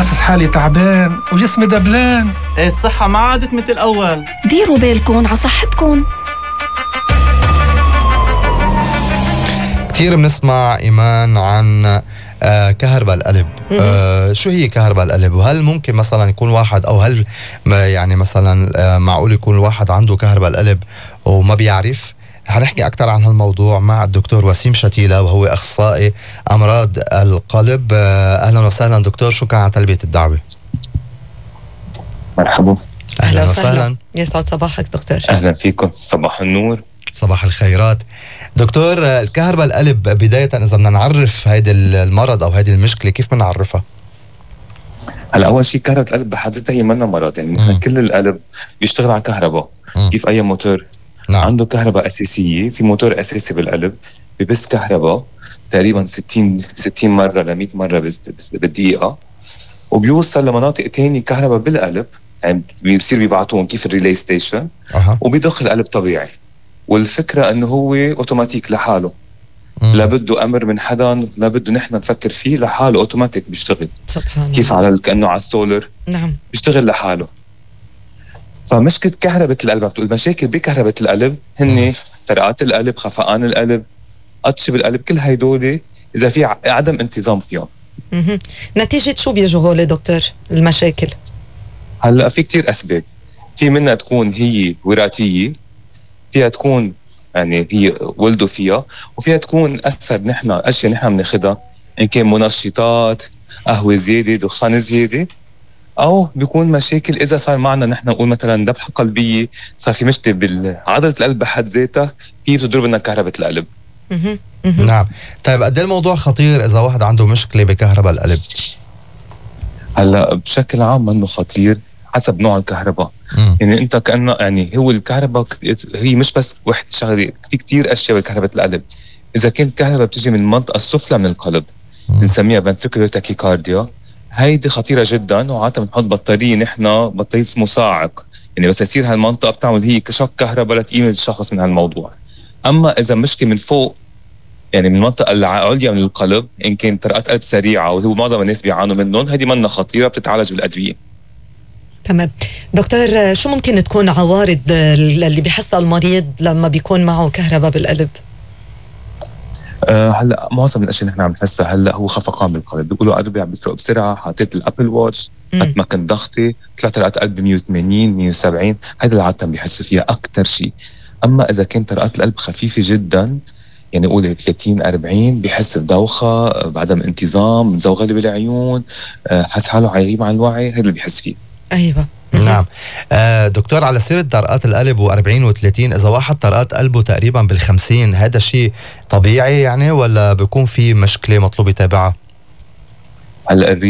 حاسس حالي تعبان وجسمي دبلان. ايه الصحة ما عادت مثل الأول. ديروا بالكم على صحتكم. كتير بنسمع إيمان عن كهرباء القلب. شو هي كهرباء القلب؟ وهل ممكن مثلا يكون واحد، أو هل يعني مثلا معقول يكون الواحد عنده كهرباء القلب وما بيعرف؟ هنحكي أكثر عن هالموضوع مع الدكتور وسيم شتيلة، وهو أخصائي أمراض القلب. أهلا وسهلا دكتور، شكرا على تلبية الدعوة. مرحبا. أهلا وسهلا. يسعد صباحك دكتور. أهلا فيكم، صباح النور. صباح الخيرات دكتور. الكهرباء القلب بداية إذا بدنا نعرف هيدا المرض أو هيدي المشكلة، كيف بنعرفها؟ هلا أول شيء كهرباء القلب بحد ذاتها هي منا مرض، يعني مثل كل القلب بيشتغل على كهرباء. كيف أي موتور نعم. عنده كهرباء أساسية، في موتور أساسي بالقلب ببث كهرباء تقريبا 60 مرة ل 100 مرة بالدقيقة، وبيوصل لمناطق تانية كهرباء بالقلب، يعني بيصير بيبعتون كيف الريلي ستيشن، وبيدخل القلب طبيعي. والفكرة انه هو اوتوماتيك لحاله، لا بده امر من حدا، لا بده نحن نفكر فيه، لحاله اوتوماتيك بيشتغل. سبحان كيف الله. على كأنه على السولر. نعم. بيشتغل لحاله. فمشكلة كهرباء القلب، بتقول المشاكل بكهرباء القلب هن طرقات القلب، خفقان القلب، قطش بالقلب، كل هيدول اذا في عدم انتظام فيهم. نتيجة شو بيجوا هول دكتور المشاكل؟ هلا في كتير اسباب. في منها تكون هي وراثية، فيها تكون يعني هي ولدوا فيها، وفيها تكون أثر نحن أشياء نحن بناخدها، إن كان منشطات، قهوة زيادة، دخان زيادة، أو بيكون مشاكل إذا صار معنا نحن نقول مثلا ذبحة قلبية، صار في مشكلة بعضلة القلب بحد ذاتها، هي بتضرب لنا كهرباء القلب. نعم. طيب قد ايه الموضوع خطير إذا واحد عنده مشكلة بكهرباء القلب؟ هلا بشكل عام منه خطير حسب نوع الكهرباء. يعني انت كأنه يعني هو الكهرباء هي مش بس وحده شغله، في كتير اشياء بكهرباء القلب. اذا كان الكهرباء بتجي من المنطقه السفلى من القلب بنسميها ventricular tachycardia، هيدي خطيره جدا، وعاده بنحط بطاريه نحن، بطاريه اسمه صاعق، يعني بس يصير هالمنطقه بتعمل هي كشوك كهرباء لتقيم الشخص من هالموضوع. اما اذا مشكله من فوق، يعني من المنطقه العليا من القلب، ان كان طرقات قلب سريعه وهو معظم الناس بيعانوا منهم، هيدي منا خطيره، بتتعالج بالادويه. تمام. دكتور، شو ممكن تكون عوارض اللي بيحسها المريض لما بيكون معه كهرباء بالقلب؟ هلا معظم الاشياء اللي نحن عم نحسها هلا هو خفقان بالقلب، بيقولوا قلبي عم بيسرق بسرعه، حطيت الابل واتش، قد ما كنت ضغطي طلعت طرقات قلب 180 170، هذا اللي عاده بيحسوا فيها اكثر شيء. اما اذا كانت طرقات القلب خفيفه جدا، يعني قولي 30 40، بيحس بدوخه، بعدم انتظام، زوغله بالعيون، حس حاله غيب عن الوعي، هذا اللي بيحس فيه. ايوه. نعم. دكتور، على سيرة طرقات القلب و40 و30، إذا واحد طرقات قلبه تقريبا بال50، هذا شيء طبيعي يعني، ولا بيكون في مشكلة مطلوب يتابعها؟ هلا